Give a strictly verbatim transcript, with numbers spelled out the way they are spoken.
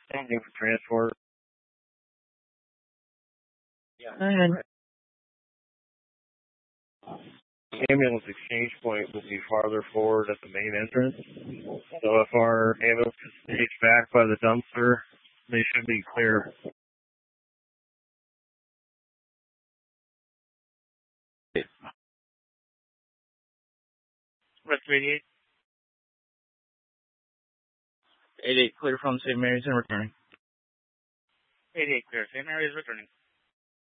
Standing for transport. Yeah. And ambulance exchange point will be farther forward at the main entrance. So if our ambulance is staged back by the dumpster, they should be clear. West eighty-eight. eighty-eight clear from Saint Mary's and returning. eighty-eight clear. Saint Mary's returning.